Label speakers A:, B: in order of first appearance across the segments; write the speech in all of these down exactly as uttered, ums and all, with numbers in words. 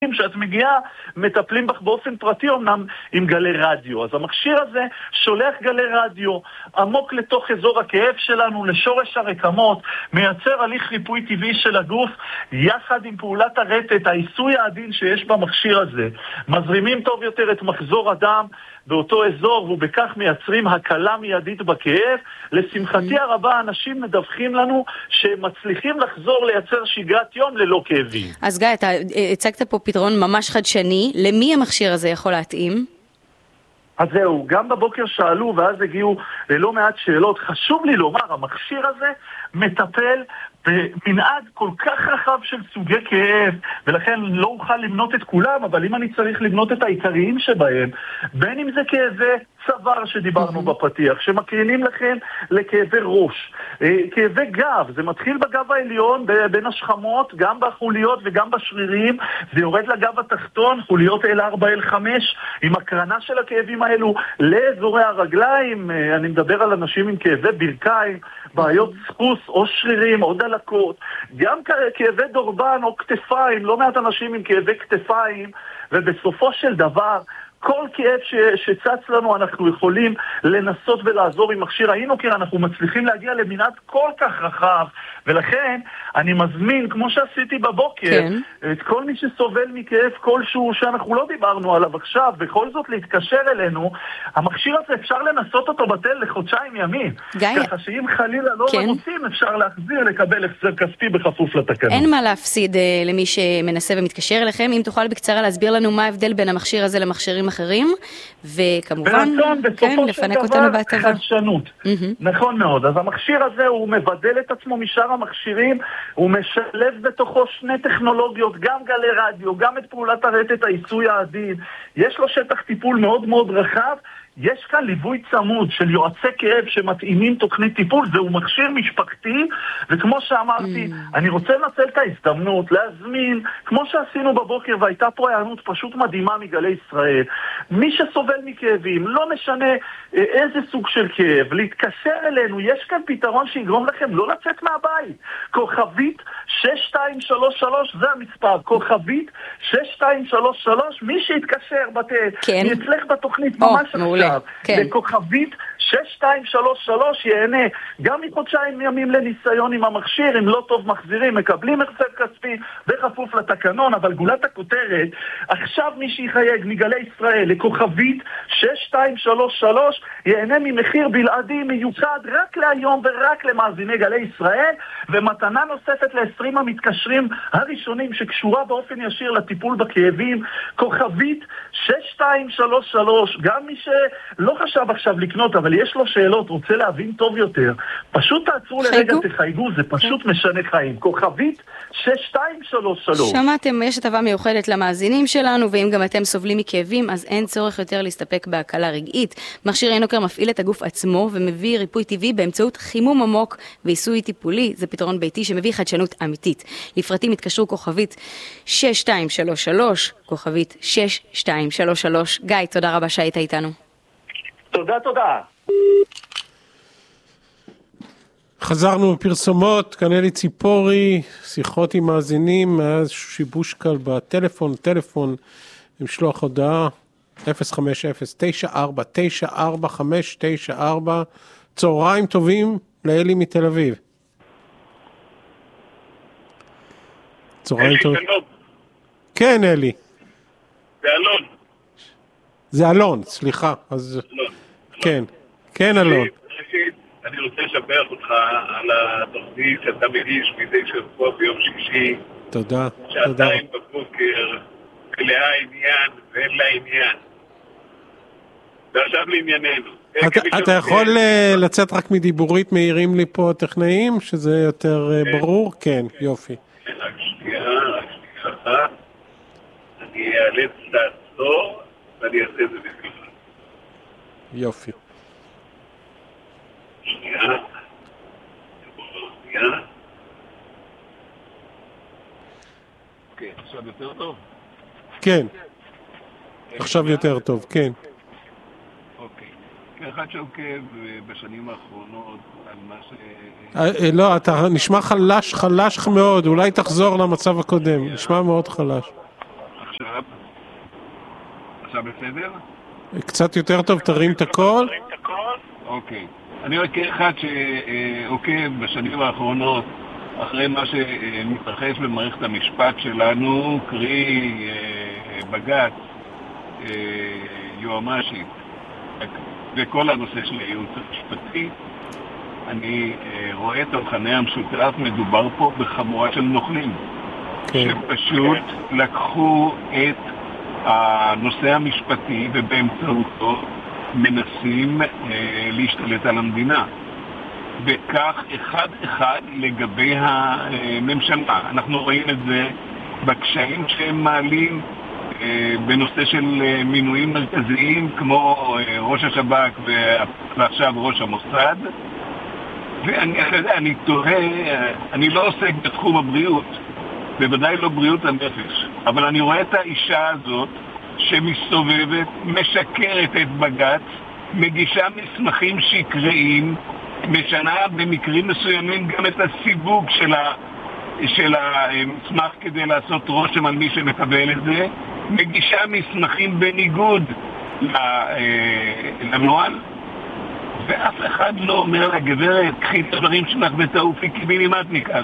A: שאת מגיעה, מטפלים בך באופן פרטי אומנם עם גלי רדיו. אז המכשיר הזה שולח גלי רדיו עמוק לתוך אזור הכאב שלנו, לשורש הרקמות, מייצר הליך ריפוי טבעי של הגוף, יחד עם פעולת הרטט, העיסוי העדין שיש במכשיר הזה. מזרימים טוב יותר את מחזור הדם באותו אזור, ובכך מייצרים הקלה מיידית בכאב. לשמחתי הרבה, אנשים מדווחים לנו שהם מצליחים לחזור לייצר שגרת יום ללא כאבים.
B: אז גיא, אתה הצגת פה פתרון ממש חדשני. למי המכשיר הזה יכול להתאים?
A: אז זהו, גם בבוקר שאלו ואז הגיעו ללא מעט שאלות. חשוב לי לומר, המכשיר הזה מטפל במנעד כל כך רחב של סוגי כאב, ולכן לא אוכל למנות את כולם, אבל אם אני צריך למנות את העיקריים שבהם, בין אם זה כאבי צוואר שדיברנו בפתיח, שמקרינים לכם לכאבי ראש, כאבי גב, זה מתחיל בגב העליון, בין השכמות, גם בחוליות וגם בשרירים, זה יורד לגב התחתון, חוליות אל ארבע אל חמש, עם הקרנה של הכאבים האלו לאזורי הרגליים. אני מדבר על אנשים עם כאבי ברכיים, בעיות סחוס או שרירים או דלקות, גם כאבי דורבן או כתפיים, לא מעט אנשים עם כאבי כתפיים, ובסופו של דבר כל כאב ש- שצץ לנו אנחנו יכולים לנסות ולעזור עם מכשיר האינוקר. אנחנו מצליחים להגיע למנעד כל כך רחב, ולכן אני מזמין, כמו שעשיתי בבוקר, כן. את כל מי שסובל מכאב כלשהו שאנחנו לא דיברנו עליו עכשיו, בכל זאת להתקשר אלינו. המכשיר הזה אפשר לנסות אותו בטל לחודשיים ימים,
B: גיא...
A: ככה שאם חלילה לא כן. רוצים, אפשר להחזיר לקבל החזר כספי בכפוף לתקנות.
B: אין מה להפסיד uh, למי שמנסה ומתקשר אליכם. אם תוכל בקצרה להסביר לנו מה ההבדל בין המכשיר הזה למכשירים אחרים, וכמובן, כן, לפנק אותנו בהטבה.
A: חדשנות. נכון מאוד. אז המכשיר הזה הוא מבדל את עצמו משאר המכשירים, הוא משלב בתוכו שני טכנולוגיות, גם גלי רדיו, גם את פעולת הרטט, העיסוי העדין. יש לו שטח טיפול מאוד מאוד רחב. יש כאן ליווי צמוד של יועצי כאב שמתאימים תוכנית טיפול. זהו מכשיר משפחתי, וכמו שאמרתי, mm. אני רוצה לנצל את ההזדמנות להזמין, כמו שעשינו בבוקר, והייתה פה הענות פשוט מדהימה מגלי ישראל, מי שסובל מכאבים, לא משנה איזה סוג של כאב, להתקשר אלינו. יש כאן פתרון שיגרום לכם לא לצאת מהבית. כוכבית שש שתיים שלוש שלוש, זה המספר, כוכבית שש שתיים שלוש שלוש, מי שיתקשר בטל, כן. יצלח בתוכנית ממש עכשיו. כן. בכוכבית שש שתיים שלוש שלוש ייהנה גם מחודשיים ימים לניסיון עם המכשיר. אם לא טוב מחזירים, מקבלים החזר כספי בכפוף לתקנון. אבל גולת הכותרת, עכשיו מי שיחייג מגלי ישראל לכוכבית שש שתיים שלוש שלוש ייהנה ממחיר בלעדי מיוחד רק להיום ורק למאזיני גלי ישראל, ומתנה נוספת ל-עשרים המתקשרים הראשונים שקשורה באופן ישיר לטיפול בכאבים. כוכבית שש שתיים שלוש שלוש, גם מי שלא חשב עכשיו לקנות אבל יש לו שאלות, רוצה להבין טוב יותר, פשוט תעצרו לרגע, תחייגו, זה פשוט משנה חיים. כוכבית שש שתיים שלוש שלוש.
B: שמעתם, יש הטבה מיוחדת למאזינים שלנו, ואם גם אתם סובלים מכאבים, אז אין צורך יותר להסתפק בהקלה רגעית. מכשיר אינוקר מפעיל את הגוף עצמו ומביא ריפוי טבעי באמצעות חימום עמוק ועיסוי טיפולי. זה פתרון ביתי שמביא חדשנות אמיתית. לפרטים התקשרו כוכבית שש שתיים שלוש שלוש, כוכבית שש שתיים שלוש שלוש. גיא, תודה רבה שהיית איתנו.
A: תודה, תודה.
C: חזרנו בפרסומות, כאן אלי ציפורי, שיחות עם מאזינים, מאז שיבוש קל בטלפון, טלפון, משלוח הודעה, אפס חמש אפס תשע ארבע תשע ארבע חמש תשע ארבע, צהריים טובים לאלי מתל אביב. צהריים טובים. כן, אלי.
D: זה אלון.
C: זה אלון, סליחה. אז... כן, כן אלון.
D: ראשית, אני רוצה לשבח אותך על התוכנית שאתה מגיש מדי שבוע ביום שישי.
C: תודה, תודה.
D: שעתיים בבוקר, מלאה עניין ואין לה עניין. ועכשיו לענייננו.
C: אתה יכול לצאת רק מדיבורית, מהירים לי פה טכנאים, שזה יותר ברור? כן, יופי.
D: רק שנייה, רק שנייה אחת. אני אאלץ לעצור, ואני אעשה את זה בשבילך.
C: יופי.
D: שנייה. שנייה. אוקיי, עכשיו יותר טוב?
C: כן. עכשיו יותר טוב, כן.
D: אוקיי. כאחד שעוקב בשנים האחרונות על מה ש...
C: לא, אתה נשמע חלש, חלש מאוד. אולי תחזור למצב הקודם. נשמע מאוד חלש.
D: עכשיו? עכשיו בסדר?
C: קצת יותר טוב, תרים את הכל.
D: אוקיי. אני רק אחד שעוקב בשנים האחרונות אחרי מה שמתרחש במערכת המשפט שלנו, קרי בג"ץ, יועמ"שית, וכל הנושא של הייעוץ המשפטי. אני רואה את המכנה המשותף, מדובר פה בחבורה של נוכלים, שפשוט לקחו את הנושא המשפטי ובאמצעותו מנסים להשתלט על המדינה. וכך אחד אחד לגבי הממשלה. אנחנו רואים את זה בקשיים שהם מעלים בנושא של מינויים מרכזיים כמו ראש השב"כ ועכשיו ראש המוסד. ואני אני תוהה, אני לא עוסק בתחום הבריאות, בוודאי לא בריאות הנפש, אבל אני רואה את האישה הזאת שמסתובבת, משקרת את בג"ץ, מגישה מסמכים שקריים, משנה במקרים מסוימים גם את הסיווג של, ה, של המסמך כדי לעשות רושם על מי שמקבל את זה, מגישה מסמכים בניגוד לנוהל, ואף אחד לא אומר לה, גברת, קחי את הדברים שלך ותעופי קיבינימט מכאן.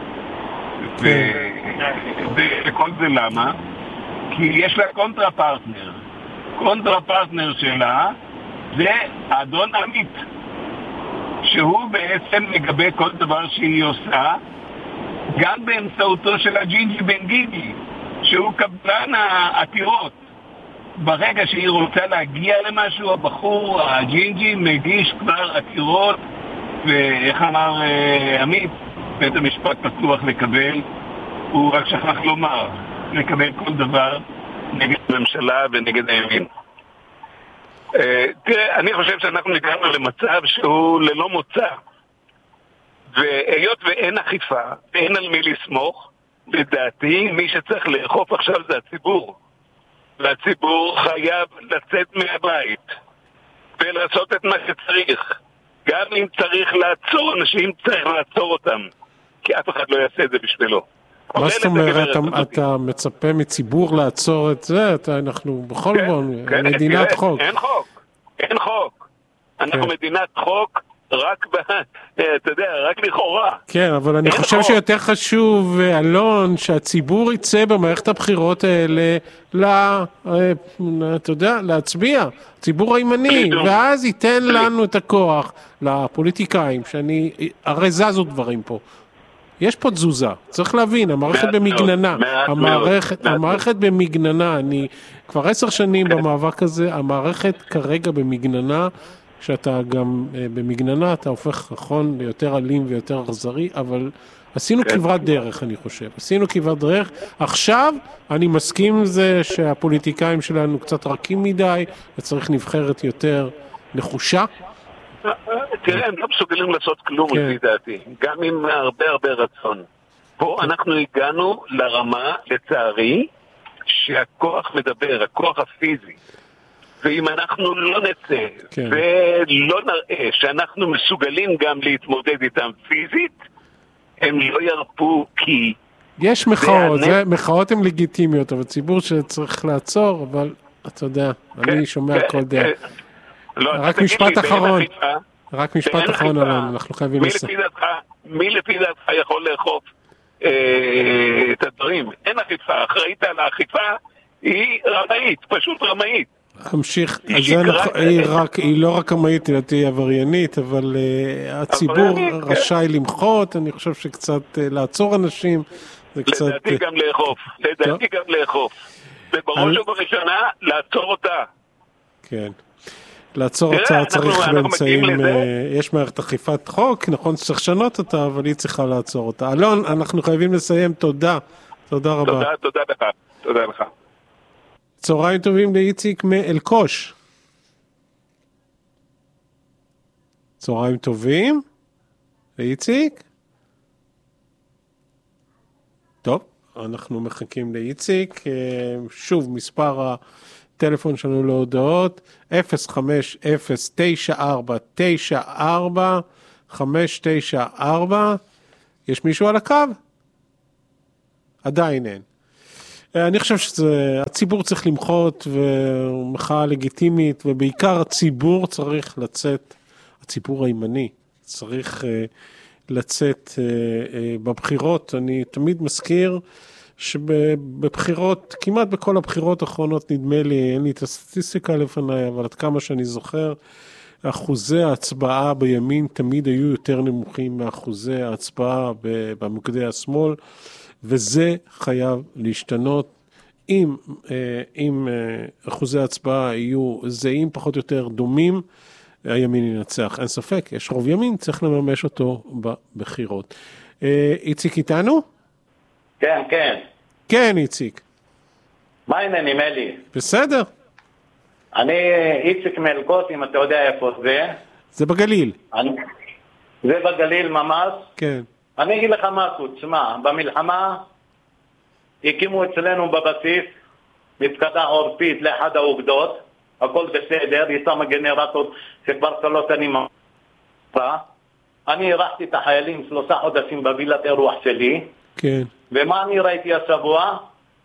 D: וכל זה למה? כי יש לה קונטרה פרטנר. קונטרה פרטנר שלה זה אדון עמית, שהוא בעצם לגבי כל דבר שהיא עושה, גם באמצעותו של הג'ינג'י בן גיגי, שהוא קבלן העתירות. ברגע שהיא רוצה להגיע למשהו, הבחור, הג'ינג'י, מגיש כבר עתירות, ואיך אמר אה, עמית, בית המשפט פתוח לקבל, הוא רק שכח לומר, לקבל כל דבר נגד הממשלה ונגד הימין. אה, תראה, אני חושב שאנחנו הגענו למצב שהוא ללא מוצא, והיות ואין אכיפה, אין על מי לסמוך, לדעתי מי שצריך לאכוף עכשיו זה הציבור. והציבור חייב לצאת מהבית ולעשות את מה שצריך. גם אם צריך לעצור אנשים, צריך לעצור אותם, כי אף אחד לא יעשה את זה בשבילו.
C: מה זאת אומרת, אתה מצפה מציבור לעצור את זה? אנחנו בכל זאת מדינת חוק.
D: אין חוק, אין חוק. אנחנו מדינת חוק רק, אתה יודע, רק לכאורה.
C: כן, אבל אני חושב שיותר חשוב, אלון, שהציבור יצא במערכת הבחירות האלה, אתה יודע, להצביע, ציבור הימני, ואז ייתן לנו את הכוח, לפוליטיקאים, שאני, הרי זזו דברים פה. יש פה תזוזה, צריך להבין, המערכת במגננה, המערכת, המערכת במגננה, אני כבר עשר שנים במאבק הזה, המערכת כרגע במגננה, שאתה גם במגננה, אתה הופך נכון ליותר אלים ויותר אכזרי, אבל עשינו כברת דרך, אני חושב. עשינו כברת דרך. עכשיו אני מסכים עם זה שהפוליטיקאים שלנו קצת רכים מדי, וצריך נבחרת יותר נחושה.
D: תראה, הם לא מסוגלים לעשות כלום, לפי דעתי. גם עם הרבה הרבה רצון. פה אנחנו הגענו לרמה, לצערי, שהכוח מדבר, הכוח הפיזי. ואם אנחנו לא נצא כן. ולא נראה שאנחנו מסוגלים גם להתמודד איתם פיזית, הם לא ירפו כי...
C: יש מחאות, זה, מחאות הן לגיטימיות, אבל ציבור שצריך לעצור, אבל אתה יודע, כן, אני שומע כן, כל דעה. כן. לא, רק משפט אחרון, החיפה, רק משפט אחרון, אלון, אנחנו חייבים לסיים.
D: מי לפי דעתך יכול לאכוף אה, את הדברים? אין אכיפה, אחראית על האכיפה, היא רמאית, פשוט רמאית.
C: המשיך, היא לא רק אמאית, היא תהיה עבריינית, אבל הציבור רשאי למחות, אני חושב שקצת לעצור אנשים,
D: לדעתי גם לאכוף, לדעתי גם לאכוף, ובראש ובראשונה לעצור אותה.
C: כן, לעצור אותה צריך באמצעים, יש מערכת אכיפת חוק, נכון שצריך לשנות אותה, אבל היא צריכה לעצור אותה. אלון, אנחנו חייבים לסיים, תודה, תודה רבה.
D: תודה, תודה לך, תודה לך.
C: צהריים טובים לאיציק מאלקוש. צהריים טובים לאיציק. טוב, אנחנו מחכים לאיציק. שוב, מספר הטלפון שלנו להודעות, אפס חמש אפס תשע ארבע תשע ארבע חמש תשע ארבע. יש מישהו על הקו? עדיין אין. אני חושב שהציבור צריך למחות, ומחאה לגיטימית, ובעיקר הציבור צריך לצאת, הציבור הימני צריך לצאת בבחירות. אני תמיד מזכיר שבבחירות, כמעט בכל הבחירות האחרונות, נדמה לי, אין לי את הסטטיסטיקה לפניי, אבל עד כמה שאני זוכר, אחוזי ההצבעה בימין תמיד היו יותר נמוכים מאחוזי ההצבעה במוקדי השמאל, וזה חייב להשתנות. אם, אם אחוזי ההצבעה יהיו זהים פחות או יותר דומים, הימין ינצח. אין ספק, יש רוב ימין, צריך לממש אותו בבחירות. איציק איתנו?
E: כן, כן.
C: כן, איציק.
E: מה העניינים, אלי?
C: בסדר.
E: אני איציק מלקות, אם אתה יודע איפה זה.
C: זה בגליל.
E: אני... זה בגליל ממש.
C: כן.
E: אני אגיד לך משהו, תשמע, במלחמה הקימו אצלנו בבסיס מפקדה עורפית לאחד האוגדות, הכל בסדר, היא שמה גנרטור שכבר שלוש שנים עברה. אני אירחתי את החיילים שלושה חודשים בבילת אירוח שלי.
C: כן.
E: ומה אני ראיתי השבוע?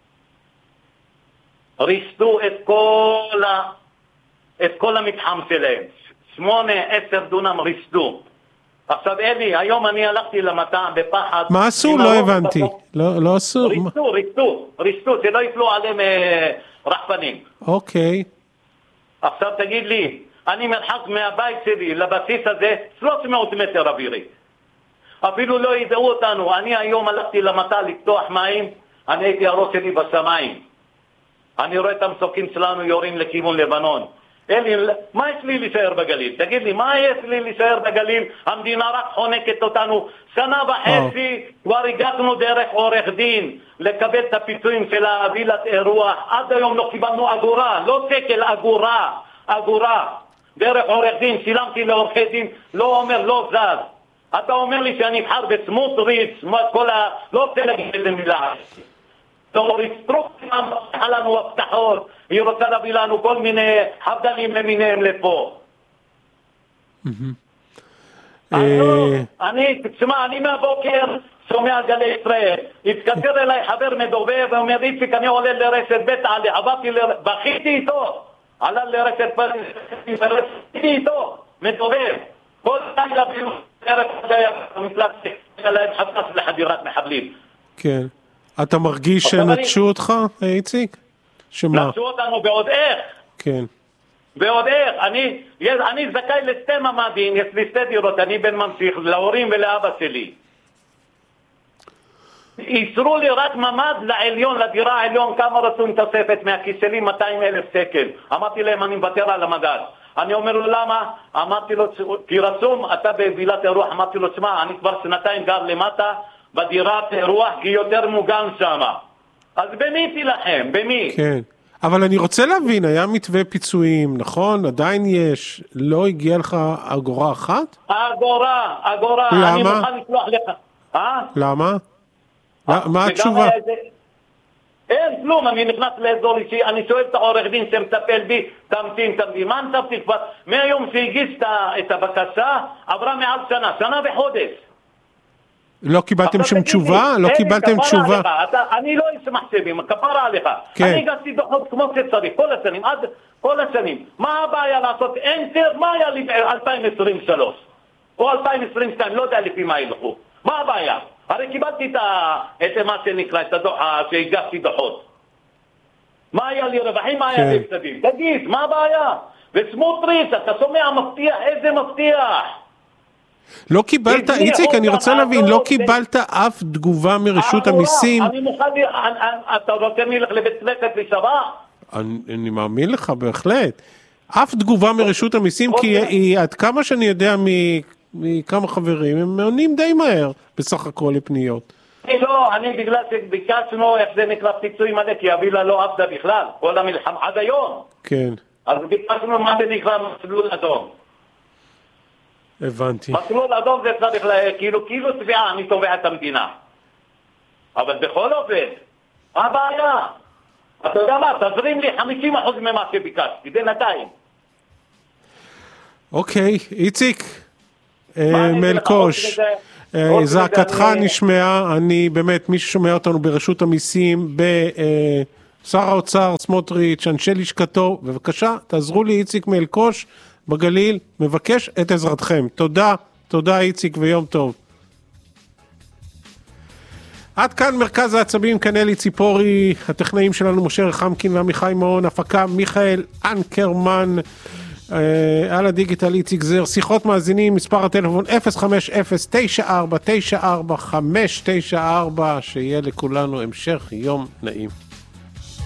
E: ריסטו את כל ה... את כל המתחם שלהם. שמונה, עשר דונם ריסטו. עכשיו אלי, היום אני הלכתי למטע בפחד.
C: מה עשו? לא הבנתי. לא, לא עשו.
E: ריסטו, ריסטו, ריסטו, שלא יפלו עליהם אה, רחפנים.
C: אוקיי.
E: עכשיו תגיד לי, אני מרחק מהבית שלי לבסיס הזה שלוש מאות מטר אווירי. אפילו לא ידעו אותנו. אני היום הלכתי למטע לפתוח מים, אני הייתי הראש שלי בשמיים. אני רואה את המסוקים שלנו יורים לכיוון לבנון. אלי, מה יש לי להישאר בגליל? תגיד לי, מה יש לי להישאר בגליל? המדינה רק חונקת אותנו. שנה וחצי כבר הגענו דרך עורך דין לקבל את הפיצויים של הווילת אירוח. עד היום לא קיבלנו אגורה, לא שקל, אגורה, אגורה. דרך עורך דין, שילמתי לעורכי דין, לא אומר, לא זז. אתה אומר לי שאני אבחר בסמוטריץ', כל ה... לא רוצה להגיד איזה מילה. סטורי סטרוקציה מבטיחה לנו הבטחות, היא רוצה להביא לנו כל מיני חבדלים למיניהם לפה. אני, תשמע, אני מהבוקר שומע גלי ישראל, התקשר אליי חבר מדובב ואומר, איציק, אני עולה לרשת בית, עברתי, בכיתי איתו, עלה לרשת בית, בכיתי איתו, מדובב, כל לילה ביום, ערב המפלט שלהם חבטס לחדירת מחבלים.
C: כן. אתה מרגיש שנטשו אותך, איציק? שמה?
E: נטשו אותנו בעוד איך.
C: כן.
E: בעוד איך. אני, אני זכאי לשתי ממדים, יש לי שתי דירות, אני בן ממשיך, להורים ולאבא שלי. אישרו לי רק ממד לעליון, לדירה העליון, כמה רצו תוספת מהכיס שלי, מאתיים אלף שקל. אמרתי להם, אני מוותר על המדד. אני אומר לו, למה? אמרתי לו, כי רצום, אתה בבילת אירוח, אמרתי לו, שמה, אני כבר שנתיים גר למטה, בדירת אירוח, כי יותר מוגן שם. אז בניתי לכם, במי?
C: כן. אבל אני רוצה להבין, היה מתווה פיצויים, נכון? עדיין יש, לא הגיע לך אגורה אחת?
E: אגורה, אגורה.
C: למה?
E: אני מוכן לשלוח לך. אה?
C: למה? מה התשובה?
E: אין כלום, אני נכנס לאזור אישי, אני שואל את העורך דין שמטפל בי, תמתין, תמתין. מה נצפתי כבר? מהיום שהגיש את הבקשה, עברה מעל שנה, שנה וחודש.
C: לא קיבלתם שום תשובה? לא קיבלתם תשובה?
E: אני לא איש מחשבים, כפרה עליך. אני הגשתי דוחות כמו שצריך, כל השנים, עד כל השנים. מה הבעיה לעשות אנטר? מה היה לי ב-אלפיים עשרים ושלוש? או אלפיים עשרים ושתיים, לא יודע לפי מה ילכו. מה הבעיה? הרי קיבלתי את מה שנקרא, את הדוח שהגשתי דוחות. מה היה לי רווחים? מה היה לי הפסדים? תגיד, מה הבעיה? וסמוטריץ', אתה שומע מבטיח? איזה מבטיח?
C: לא קיבלת, איציק, אני רוצה להבין, לא קיבלת אף תגובה מרשות המיסים?
E: אני מוכן, אתה רוצה לי ללכת לבית כנסת לשבע?
C: אני מאמין לך, בהחלט. אף תגובה מרשות המיסים, כי עד כמה שאני יודע מכמה חברים, הם עונים די מהר, בסך הכל לפניות.
E: לא, אני בגלל שביקשנו, איך זה נקרא פיצוי מלא, כי הווילה לא עבדה בכלל, כל המלחמה עד היום.
C: כן.
E: אז ביקשנו מה זה נקרא מסלול אדום.
C: הבנתי.
E: מסלול אדום זה צריך, כאילו, כאילו תביעה, אני תובע את המדינה. אבל בכל אופן, מה הבעיה? אתה יודע מה, תזרים לי חמישים אחוז ממה שביקשתי, בינתיים.
C: אוקיי, איציק, מלקוש, זעקתך נשמעה, אני באמת, מי ששומע אותנו ברשות המיסים, בשר האוצר סמוטריץ', אנשי לשכתו, בבקשה, תעזרו לי, איציק מלקוש בגליל, מבקש את עזרתכם. תודה, תודה איציק ויום טוב. עד כאן מרכז העצבים, קנלי ציפורי, הטכנאים שלנו משה רחמקין ועמיחי מעון, הפקה מיכאל אנקרמן, אה, על הדיגיטל איציק זר, שיחות מאזינים, מספר הטלפון אפס חמש אפס תשע ארבע תשע ארבע חמש תשע ארבע, שיהיה לכולנו המשך יום נעים.